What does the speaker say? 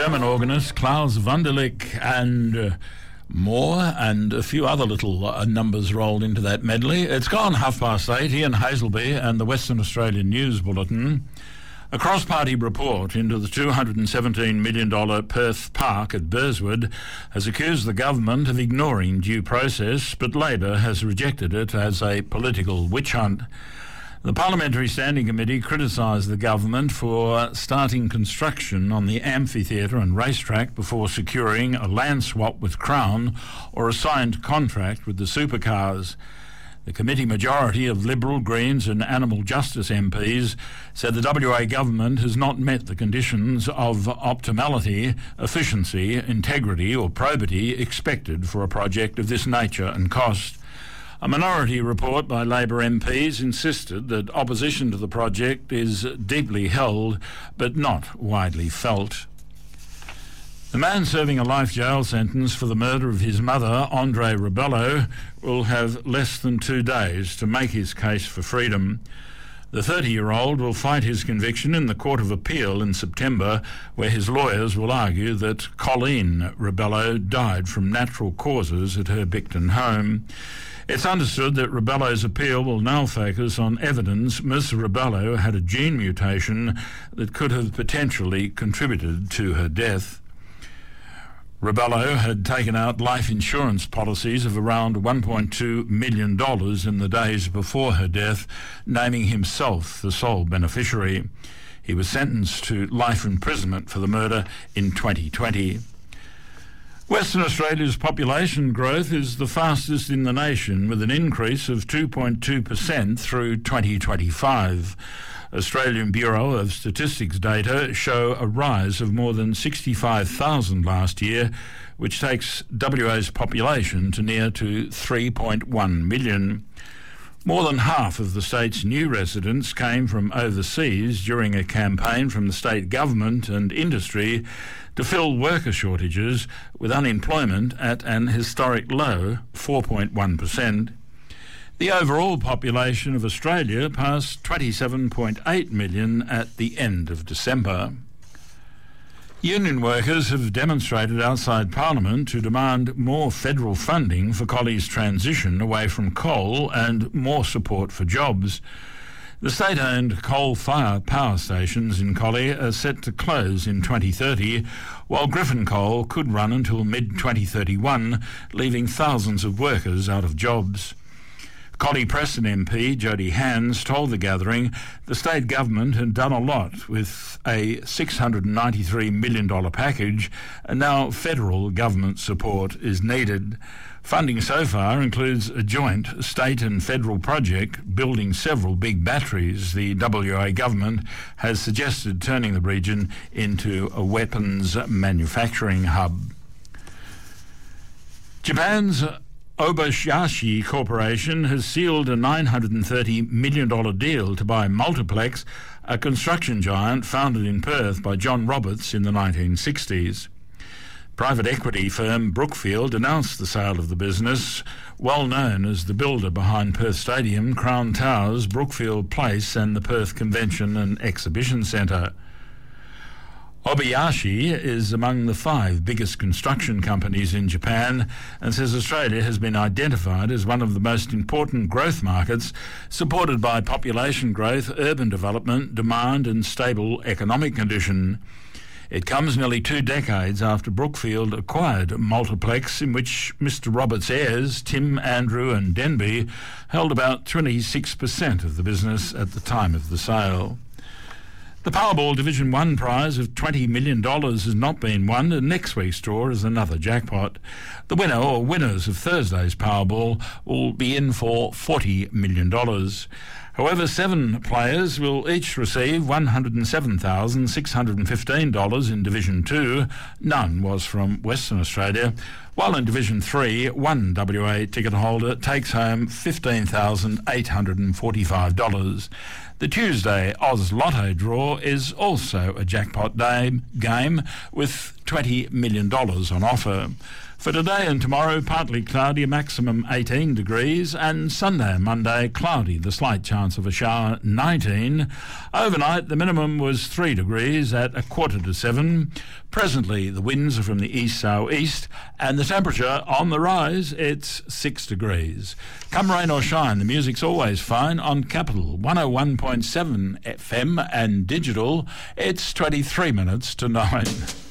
German organist Klaus Wunderlich and more, and a few other little numbers rolled into that medley. It's gone 8:30. Ian Hazelby and the Western Australian News Bulletin. A cross-party report into the $217 million Perth Park at Burswood has accused the government of ignoring due process, but Labor has rejected it as a political witch hunt. The Parliamentary Standing Committee criticised the government for starting construction on the amphitheatre and racetrack before securing a land swap with Crown or a signed contract with the supercars. The committee majority of Liberal, Greens and Animal Justice MPs said the WA government has not met the conditions of optimality, efficiency, integrity or probity expected for a project of this nature and cost. A minority report by Labor MPs insisted that opposition to the project is deeply held but not widely felt. The man serving a life jail sentence for the murder of his mother, Andre Rebello, will have less than 2 days to make his case for freedom. The 30-year-old will fight his conviction in the Court of Appeal in September, where his lawyers will argue that Colleen Rebello died from natural causes at her Bicton home. It's understood that Rebello's appeal will now focus on evidence Ms. Rebello had a gene mutation that could have potentially contributed to her death. Rebello had taken out life insurance policies of around $1.2 million in the days before her death, naming himself the sole beneficiary. He was sentenced to life imprisonment for the murder in 2020. Western Australia's population growth is the fastest in the nation, with an increase of 2.2% through 2025. Australian Bureau of Statistics data show a rise of more than 65,000 last year, which takes WA's population to near to 3.1 million. More than half of the state's new residents came from overseas during a campaign from the state government and industry to fill worker shortages, with unemployment at an historic low 4.1%. The overall population of Australia passed 27.8 million at the end of December. Union workers have demonstrated outside Parliament to demand more federal funding for Collie's transition away from coal and more support for jobs. The state-owned coal-fired power stations in Collie are set to close in 2030, while Griffin Coal could run until mid-2031, leaving thousands of workers out of jobs. Collie Preston MP Jodie Hands told the gathering the state government had done a lot with a $693 million package, and now federal government support is needed. Funding so far includes a joint state and federal project building several big batteries. The WA government has suggested turning the region into a weapons manufacturing hub. Japan's Obashiashi Corporation has sealed a $930 million deal to buy Multiplex, a construction giant founded in Perth by John Roberts in the 1960s. Private equity firm Brookfield announced the sale of the business, well known as the builder behind Perth Stadium, Crown Towers, Brookfield Place and the Perth Convention and Exhibition Centre. Obayashi is among the 5 biggest construction companies in Japan and says Australia has been identified as one of the most important growth markets, supported by population growth, urban development, demand and stable economic condition. It comes nearly 2 decades after Brookfield acquired Multiplex, in which Mr. Roberts' heirs, Tim, Andrew and Denby, held about 26% of the business at the time of the sale. The Powerball Division 1 prize of $20 million has not been won, and next week's draw is another jackpot. The winner or winners of Thursday's Powerball will be in for $40 million. However, 7 players will each receive $107,615 in Division 2. None was from Western Australia, while in Division 3, one WA ticket holder takes home $15,845. The Tuesday Oz Lotto draw is also a jackpot game with $20 million on offer. For today and tomorrow, partly cloudy, a maximum 18 degrees, and Sunday and Monday, cloudy, the slight chance of a shower, 19. Overnight, the minimum was 3 degrees at 6:45. Presently, the winds are from the east-south-east, and the temperature on the rise, it's 6 degrees. Come rain or shine, the music's always fine on Capital 101.7 FM and digital. It's 23 minutes to 9.